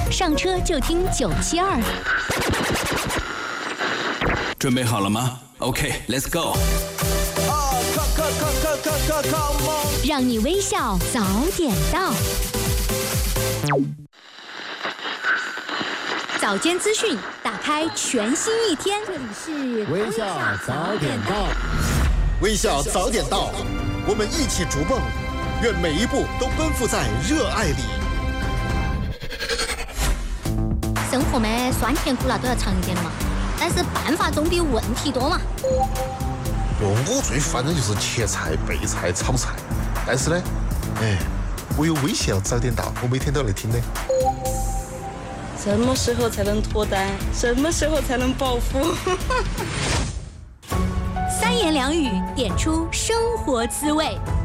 上车就听972。 准备好了吗 ？OK，Let's go。 让你微笑早点到。早间资讯，打开全新一天。这里是微笑早点到， 微笑早点到，我们一起逐梦，愿每一步都奔赴在热爱里。 生活嘛，酸甜苦辣都要尝一点的嘛，但是办法总比问题多嘛。 我最烦的就是切菜、备菜、炒菜，但是呢，我有微笑早点到，我每天都来听的。 什么时候才能脱单？什么时候才能暴富？ 三言两语点出生活滋味。